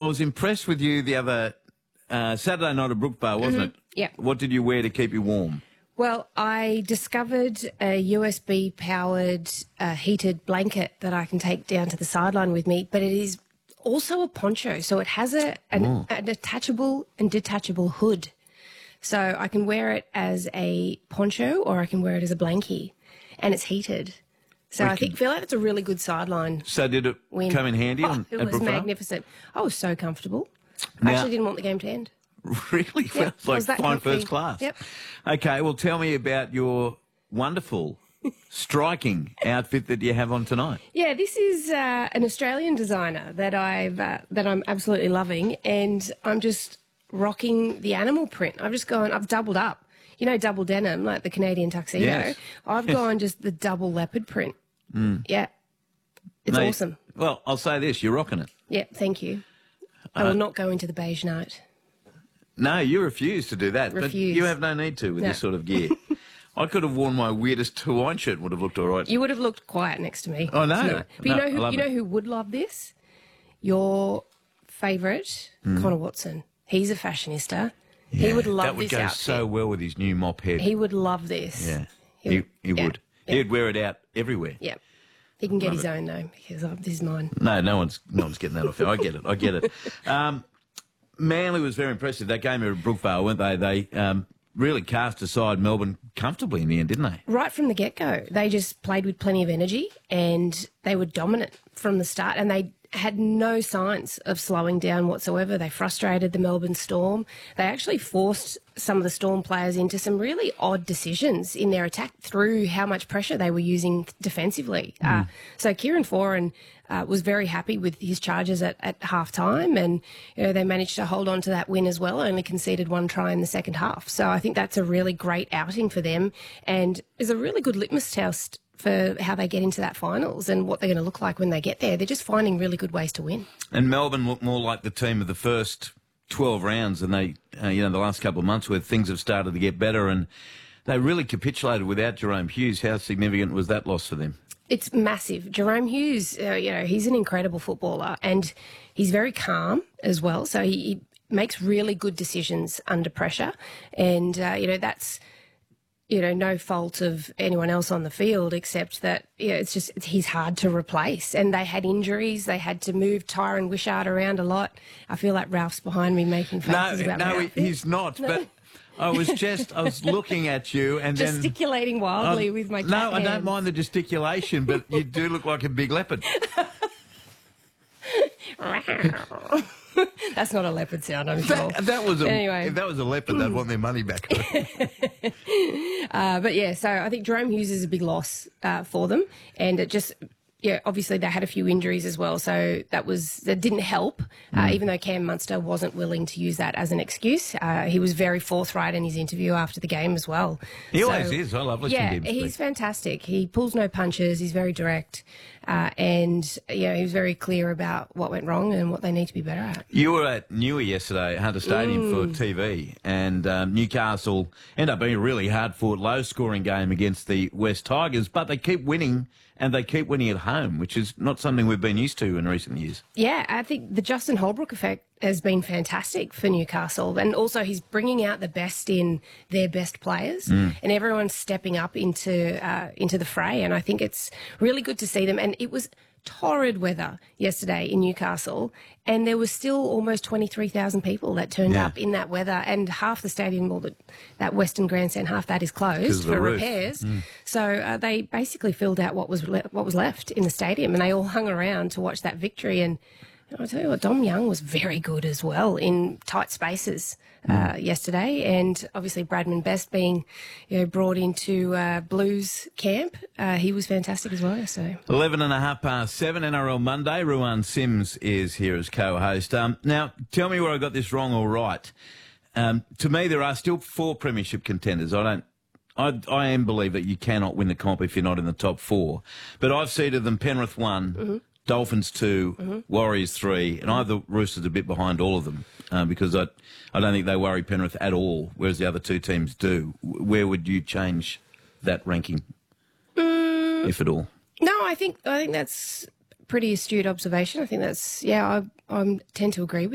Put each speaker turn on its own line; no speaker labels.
was impressed with you the other Saturday night at Brookvale, wasn't it?
Yeah.
What did you wear to keep you warm?
Well, I discovered a USB-powered heated blanket that I can take down to the sideline with me, but it is also a poncho. So it has an attachable and detachable hood. So I can wear it as a poncho or I can wear it as a blankie, and it's heated. So I feel like it's a really good sideline.
So did it come in handy at
It was
Brookvale?
magnificent. I was so comfortable. I actually didn't want the game to end.
Really?
Yep,
It's like
was that
flying
comfy.
first class.
Yep.
Okay, well, tell me about your wonderful, striking outfit that you have on tonight.
Yeah, this is an Australian designer that I'm absolutely loving, and I'm just rocking the animal print. I've doubled up. You know, double denim, like the Canadian tuxedo.
Yes.
I've gone just the double leopard print. Yeah. It's
No,
awesome.
Well, I'll say this, you're rocking it.
Yeah, thank you. I will not go into the beige night.
No, you refuse to do that.
Refuse.
But you have no need to with this sort of gear. I could have worn my weirdest Hawaiian shirt, would have looked all right.
You would have looked quiet next to me.
Oh, no.
tonight. But
No,
you know who would love this? Your favourite, Connor Watson. He's a fashionista. He would love
that would
this
go
outfit.
so well with his new mop head.
He would love this.
Yeah,
He
he would.
Yeah.
He'd wear it out everywhere.
Yeah. He can get his own, though, because this is mine.
No one's getting that off him. I get it. Manly was very impressive. That game at Brookvale, weren't they? They really cast aside Melbourne comfortably in the end, didn't they?
Right from the get-go, they just played with plenty of energy and they were dominant from the start, and they had no signs of slowing down whatsoever. They frustrated the Melbourne Storm. They actually forced some of the Storm players into some really odd decisions in their attack through how much pressure they were using defensively. So Kieran Foran was very happy with his charges at half-time, and they managed to hold on to that win as well, only conceded one try in the second half. So I think that's a really great outing for them and is a really good litmus test for how they get into that finals and what they're going to look like when they get there. They're just finding really good ways to win.
And Melbourne look more like the team of the first 12 rounds than they, the last couple of months where things have started to get better, and they really capitulated without Jerome Hughes. How significant was that loss for them?
It's massive. Jerome Hughes, he's an incredible footballer and he's very calm as well. So he makes really good decisions under pressure, and that's no fault of anyone else on the field, except that he's hard to replace. And they had injuries. They had to move Tyron Wishart around a lot. I feel like Ralph's behind me making faces about my outfit.
He's not. No. But I was looking at you and
gesticulating wildly with my cat
No, I
hands.
don't mind the gesticulation, but you do look like a big leopard.
That's not a leopard sound, I'm sure.
Anyway. If that was a leopard, they'd want their money back.
But yeah, so I think Jerome Hughes is a big loss for them, and it just. Yeah, obviously they had a few injuries as well, so that didn't help, even though Cam Munster wasn't willing to use that as an excuse. He was very forthright in his interview after the game as well.
He always is. I love listening to him.
Yeah, he's fantastic. He pulls no punches. He's very direct, and he was very clear about what went wrong and what they need to be better at.
You were at Newey yesterday at Hunter Stadium for TV, and Newcastle ended up being a really hard-fought, low-scoring game against the West Tigers, but they keep winning. And they keep winning at home, which is not something we've been used to in recent years. Yeah,
I think the Justin Holbrook effect has been fantastic for Newcastle. And also he's bringing out the best in their best players. And everyone's stepping up into the fray. And I think it's really good to see them. And it was torrid weather yesterday in Newcastle, and there was still almost 23,000 people that turned up in that weather, and half the stadium, that Western Grandstand, half that is closed for repairs. So they basically filled out what was left in the stadium, and they all hung around to watch that victory. And I'll tell you what, Dom Young was very good as well in tight spaces yesterday, and obviously Bradman Best being brought into Blues camp, he was fantastic as well yesterday.
7:11 NRL Monday. Ruan Sims is here as co-host. Now, tell me where I got this wrong or right. To me, there are still 4 premiership contenders. I am believe that you cannot win the comp if you're not in the top 4. But I've seeded them Penrith 1, Dolphins 2, Warriors 3, and I have the Roosters a bit behind all of them because I don't think they worry Penrith at all, whereas the other 2 teams do. Where would you change that ranking, if at all?
No, I think that's pretty astute observation. I think that's I tend to agree with